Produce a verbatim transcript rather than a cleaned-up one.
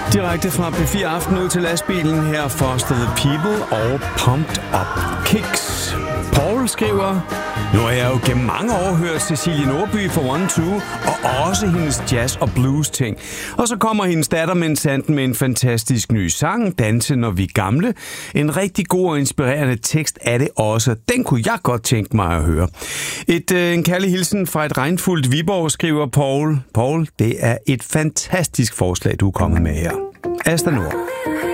Direkte fra P fire Aften ud til lastbilen her Foster the People og Pumped Up Kicks. Paul skriver: Nu har jeg jo gennem mange år hørt Cecilie Nordby for One Two, og også hendes jazz- og blues-ting. Og så kommer hendes datter Mensanden med en fantastisk ny sang, Danse når vi er gamle. En rigtig god og inspirerende tekst er det også. Den kunne jeg godt tænke mig at høre. Et, øh, en kærlig hilsen fra et regnfuldt Viborg, skriver Paul. Paul, det er et fantastisk forslag, du er kommet med her. Asta Nord.